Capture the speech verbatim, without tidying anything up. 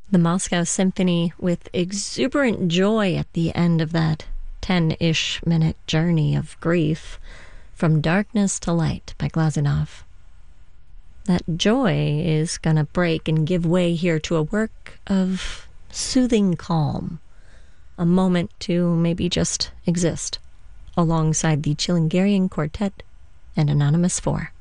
The Moscow Symphony with exuberant joy at the end of that ten-ish minute journey of grief from darkness to light by Glazunov. That joy is gonna break and give way here to a work of soothing calm, a moment to maybe just exist alongside the Chilingarian Quartet and Anonymous Four.